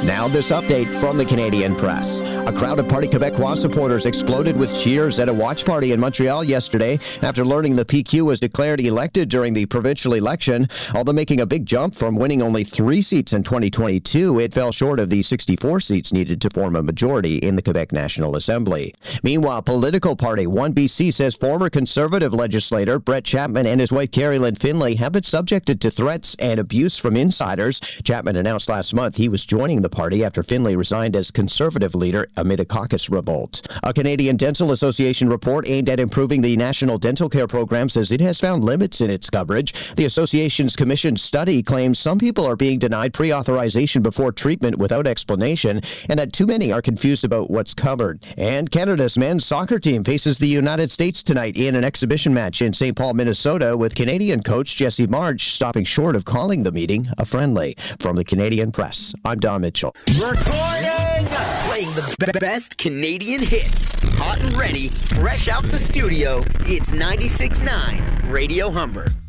Now this update from the Canadian Press. A crowd of Parti Québécois supporters exploded with cheers at a watch party in Montreal yesterday after learning the PQ was declared elected during the provincial election. Although making a big jump from winning only 3 seats in 2022, it fell short of the 64 seats needed to form a majority in the Quebec National Assembly. Meanwhile, political party 1BC says former Conservative legislator Brett Chapman and his wife Carrie Lynn Finlay have been subjected to threats and abuse from insiders. Chapman announced last month he was joining the party after Finlay resigned as Conservative leader amid a caucus revolt. A Canadian Dental Association report aimed at improving the national dental care program says it has found limits in its coverage. The association's commissioned study claims some people are being denied pre-authorization before treatment without explanation, and that too many are confused about what's covered. And Canada's men's soccer team faces the United States tonight in an exhibition match in St. Paul, Minnesota, with Canadian coach Jesse March stopping short of calling the meeting a friendly. From the Canadian Press, I'm Don Mitchell. Recording! Playing the best Canadian hits. Hot and ready, fresh out the studio, it's 96.9 Radio Humber.